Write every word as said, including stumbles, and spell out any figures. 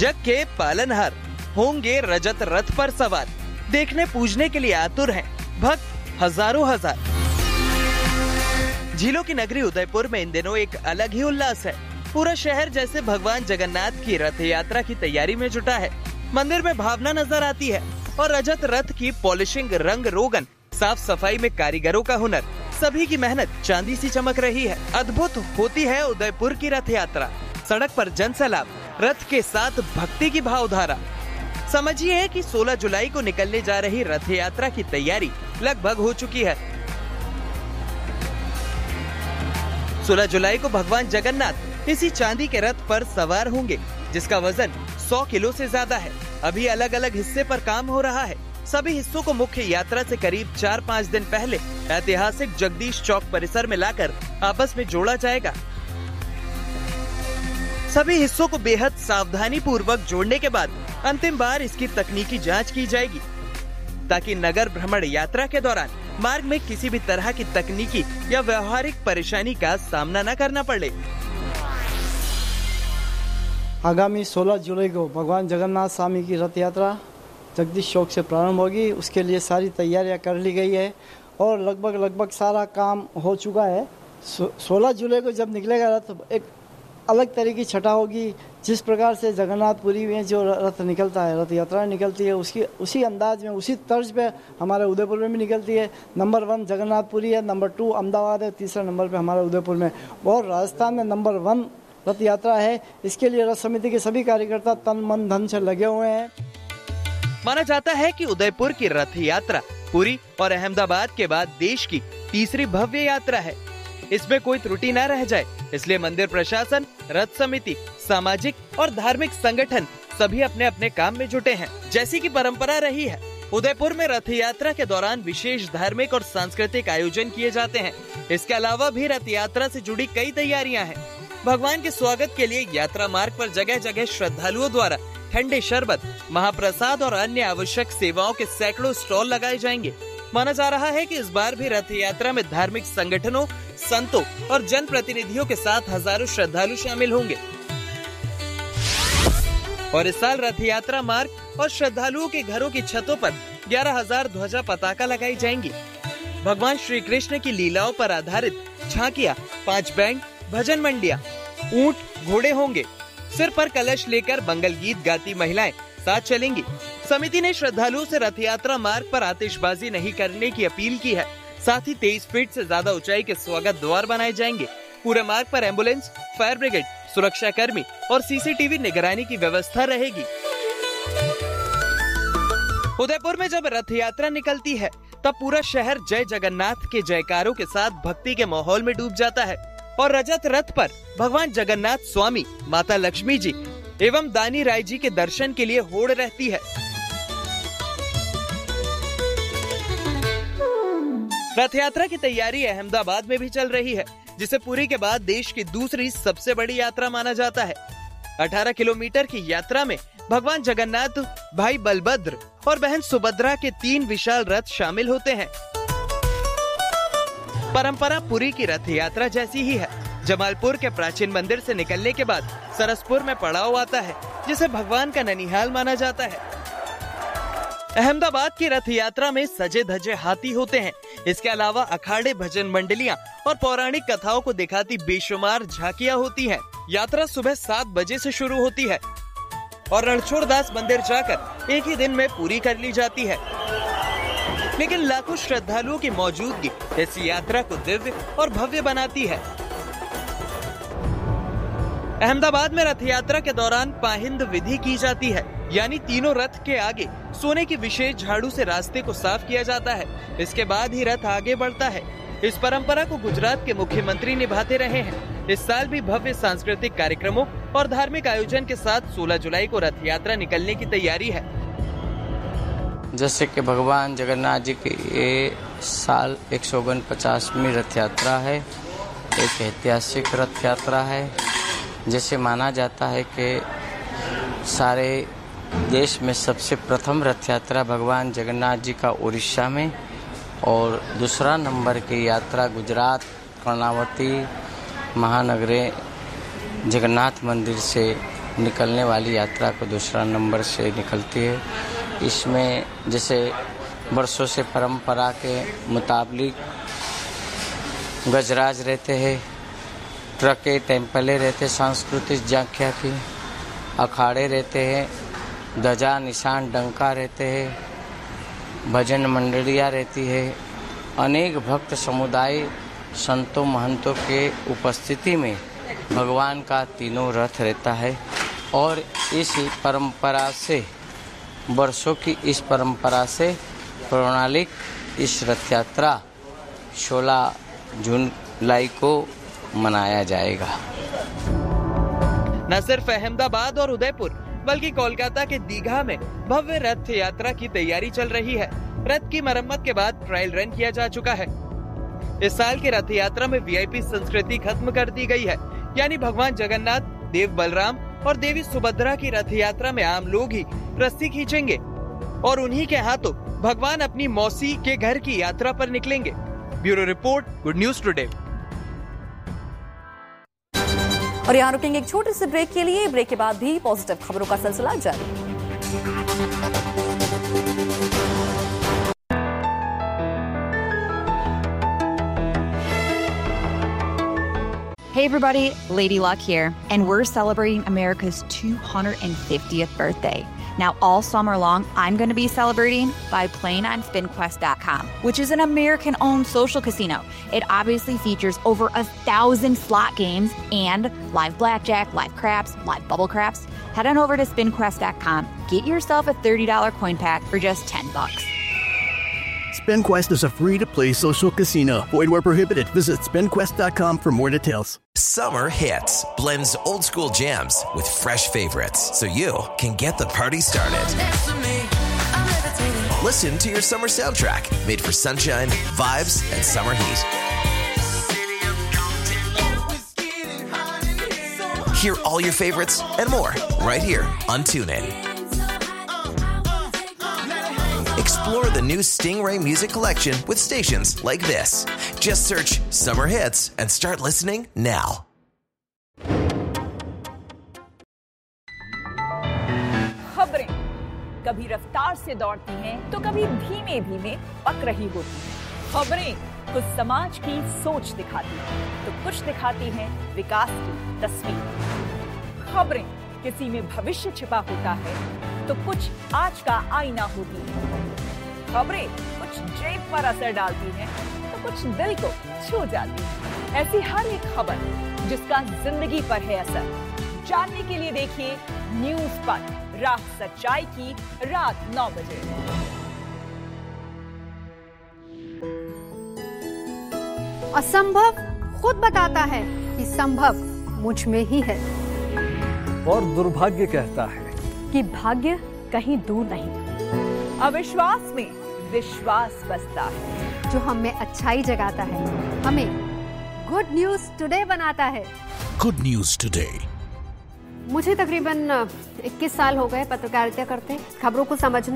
जग के पालनहार होंगे रजत रथ पर सवार। देखने पूजने के लिए आतुर हैं भक्त हजारों हजार। झीलों की नगरी उदयपुर में इन दिनों एक अलग ही उल्लास है। पूरा शहर जैसे भगवान जगन्नाथ की रथ यात्रा की तैयारी में जुटा है। मंदिर में भावना नजर आती है और रजत रथ की पॉलिशिंग, रंग रोगन, साफ सफाई में कारीगरों का हुनर, सभी की मेहनत चांदी सी चमक रही है। अद्भुत होती है उदयपुर की रथ यात्रा। सड़क पर जन सैलाब, रथ के साथ भक्ति की भावधारा। समझिए कि सोलह जुलाई को निकलने जा रही रथ यात्रा की तैयारी लगभग हो चुकी है। सोलह जुलाई को भगवान जगन्नाथ इसी चांदी के रथ पर सवार होंगे, जिसका वजन सौ किलो से ज्यादा है। अभी अलग अलग हिस्से पर काम हो रहा है। सभी हिस्सों को मुख्य यात्रा से करीब चार पाँच दिन पहले ऐतिहासिक जगदीश चौक परिसर में लाकर आपस में जोड़ा जाएगा। सभी हिस्सों को बेहद सावधानी पूर्वक जोड़ने के बाद अंतिम बार इसकी तकनीकी जांच की जाएगी, ताकि नगर भ्रमण यात्रा के दौरान मार्ग में किसी भी तरह की तकनीकी या व्यवहारिक परेशानी का सामना न करना पड़े। आगामी सोलह जुलाई को भगवान जगन्नाथ स्वामी की रथ यात्रा जगदीश चौक से प्रारंभ होगी। उसके लिए सारी तैयारियां कर ली गई है और लगभग लगभग सारा काम हो चुका है। सोलह जुलाई को जब निकलेगा रथ, एक अलग तरह की छटा होगी। जिस प्रकार से जगन्नाथपुरी में जो रथ निकलता है, रथ यात्रा निकलती है, उसकी उसी अंदाज में, उसी तर्ज पे हमारे उदयपुर में भी निकलती है। नंबर वन जगन्नाथपुरी है, नंबर टू अहमदाबाद है, तीसरा नंबर पे हमारे उदयपुर में, और राजस्थान में नंबर वन रथ यात्रा है। इसके लिए रथ समिति के सभी कार्यकर्ता तन मन धन से लगे हुए हैं। माना जाता है कि उदयपुर की रथ यात्रा पुरी और अहमदाबाद के बाद देश की तीसरी भव्य यात्रा है। इसमें कोई त्रुटि न रह जाए, इसलिए मंदिर प्रशासन, रथ समिति, सामाजिक और धार्मिक संगठन सभी अपने अपने काम में जुटे हैं। जैसी की परंपरा रही है, उदयपुर में रथ यात्रा के दौरान विशेष धार्मिक और सांस्कृतिक आयोजन किए जाते हैं। इसके अलावा भी रथ यात्रा से जुड़ी कई तैयारियां हैं। भगवान के स्वागत के लिए यात्रा मार्ग पर जगह जगह श्रद्धालुओं द्वारा ठंडे शरबत, महाप्रसाद और अन्य आवश्यक सेवाओं के सैकड़ों स्टॉल लगाए जाएंगे। माना जा रहा है कि इस बार भी रथ यात्रा में धार्मिक संगठनों, संतों और जन प्रतिनिधियों के साथ हजारों श्रद्धालु शामिल होंगे। और इस साल रथ यात्रा मार्ग और श्रद्धालुओं के घरों की छतों पर ग्यारह हजार ध्वजा पताका लगाई जाएंगी। भगवान श्री कृष्ण की लीलाओं पर आधारित झांकियां, पांच बैंड, भजन मंडियां, ऊंट, घोड़े होंगे। सिर पर कलश लेकर मंगल गीत गाती महिलाएं साथ चलेंगी। समिति ने श्रद्धालुओं से रथ यात्रा मार्ग पर आतिशबाजी नहीं करने की अपील की है। साथ ही तेईस फीट से ज्यादा ऊंचाई के स्वागत द्वार बनाए जाएंगे। पूरे मार्ग पर एम्बुलेंस, फायर ब्रिगेड, सुरक्षा कर्मी और सीसीटीवी निगरानी की व्यवस्था रहेगी। उदयपुर में जब रथ यात्रा निकलती है, तब पूरा शहर जय जगन्नाथ के जयकारों के साथ भक्ति के माहौल में डूब जाता है और रजत रथ पर भगवान जगन्नाथ स्वामी, माता लक्ष्मी जी एवं दानी राय जी के दर्शन के लिए होड़ रहती है। रथ यात्रा की तैयारी अहमदाबाद में भी चल रही है, जिसे पुरी के बाद देश की दूसरी सबसे बड़ी यात्रा माना जाता है। अठारह किलोमीटर की यात्रा में भगवान जगन्नाथ, भाई बलभद्र और बहन सुभद्रा के तीन विशाल रथ शामिल होते हैं। परंपरा पुरी की रथ यात्रा जैसी ही है। जमालपुर के प्राचीन मंदिर से निकलने के बाद सरसपुर में पड़ाव आता है, जिसे भगवान का ननिहाल माना जाता है। अहमदाबाद की रथ यात्रा में सजे धजे हाथी होते हैं। इसके अलावा अखाड़े, भजन मंडलियां और पौराणिक कथाओं को दिखाती बेशुमार झांकियां होती हैं। यात्रा सुबह सात बजे से शुरू होती है और रणछोड़दास मंदिर जाकर एक ही दिन में पूरी कर ली जाती है। लेकिन लाखों श्रद्धालुओं की मौजूदगी इस यात्रा को दिव्य और भव्य बनाती है। अहमदाबाद में रथ यात्रा के दौरान पाहिंद विधि की जाती है, यानी तीनों रथ के आगे सोने की विशेष झाड़ू से रास्ते को साफ किया जाता है। इसके बाद ही रथ आगे बढ़ता है। इस परंपरा को गुजरात के मुख्यमंत्री निभाते रहे हैं। इस साल भी भव्य सांस्कृतिक कार्यक्रमों और धार्मिक आयोजन के साथ सोलह जुलाई को रथ यात्रा निकलने की तैयारी है। जैसे कि भगवान जगन्नाथ जी की ये साल एक सौ पचासवीं रथ यात्रा है, एक ऐतिहासिक रथ यात्रा है। जैसे माना जाता है कि सारे देश में सबसे प्रथम रथ यात्रा भगवान जगन्नाथ जी का उड़ीसा में, और दूसरा नंबर की यात्रा गुजरात कर्णावती महानगरे जगन्नाथ मंदिर से निकलने वाली यात्रा को दूसरा नंबर से निकलती है। इसमें जैसे वर्षों से परंपरा के मुताबिक गजराज रहते हैं, ट्रके टेम्पले रहते, सांस्कृतिक झांकियाँ की अखाड़े रहते हैं, ध्वजा निशान डंका रहते हैं, भजन मंडलियाँ रहती है। अनेक भक्त समुदाय संतों महंतों के उपस्थिति में भगवान का तीनों रथ रहता है और इस परंपरा से वर्षों की इस परंपरा से प्रणालिक इस रथ यात्रा सोलह जुलाई को मनाया जाएगा। न सिर्फ अहमदाबाद और उदयपुर बल्कि कोलकाता के दीघा में भव्य रथ यात्रा की तैयारी चल रही है। रथ की मरम्मत के बाद ट्रायल रन किया जा चुका है। इस साल की रथ यात्रा में वीआईपी संस्कृति खत्म कर दी गई है, यानी भगवान जगन्नाथ, देव बलराम और देवी सुभद्रा की रथ यात्रा में आम लोग ही रस्सी खींचेंगे और उन्हीं के हाथों भगवान अपनी मौसी के घर की यात्रा पर निकलेंगे। Bureau report, good news today. और यहाँ रुकेंगे एक छोटे से ब्रेक के लिए। ब्रेक के बाद भी पॉजिटिव खबरों का सिलसिला जारी। Hey everybody, Lady Luck here, and we're celebrating America's two hundred fiftieth birthday. Now all summer long, I'm going to be celebrating by playing on spin quest dot com, which is an American-owned social casino. It obviously features over a thousand slot games and live blackjack, live craps, live bubble craps. Head on over to spin quest dot com, get yourself a thirty dollars coin pack for just ten bucks. SpinQuest is a free-to-play social casino. Void where prohibited. Visit spin quest dot com for more details. Summer Hits blends old school jams with fresh favorites so you can get the party started. Listen to your summer soundtrack made for sunshine, vibes, and summer heat. Hear all your favorites and more right here on TuneIn. Explore the new Stingray music collection with stations like this. Just search Summer Hits and start listening now. खबरें कभी रफ्तार से दौड़ती हैं तो कभी धीमे धीमे पक रही होती हैं। खबरें कुछ समाज की सोच दिखाती हैं तो कुछ दिखाती हैं विकास की तस्वीर। खबरें किसी में भविष्य छिपा होता है तो कुछ आज का आईना होती है। खबरें कुछ जेब पर असर डालती हैं तो कुछ दिल को छू जाती है। ऐसी हर एक खबर जिसका जिंदगी पर है असर, जानने के लिए देखिए न्यूज पर रात सच्चाई की रात नौ बजे। असंभव खुद बताता है कि संभव मुझ में ही है, और दुर्भाग्य कहता है कि भाग्य कहीं दूर नहीं। अविश्वास में विश्वास बसता है, जो हमें अच्छाई जगाता है, हमें गुड न्यूज टुडे बनाता है। Good news today. मुझे तकरीबन इक्कीस साल हो गए पत्रकारिता करते, खबरों को समझना